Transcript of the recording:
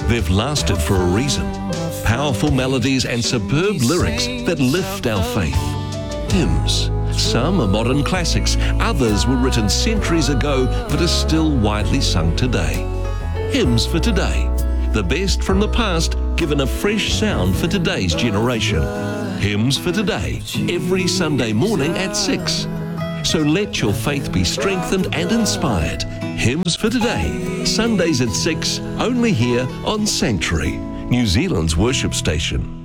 They've lasted for a reason. Powerful melodies and superb lyrics that lift our faith. Hymns. Some are modern classics, others were written centuries ago but are still widely sung today. Hymns for today. The best from the past given a fresh sound for today's generation. Hymns for today, every Sunday morning at 6. So let your faith be strengthened and inspired. Hymns for Today, Sundays at 6, only here on Sanctuary, New Zealand's worship station.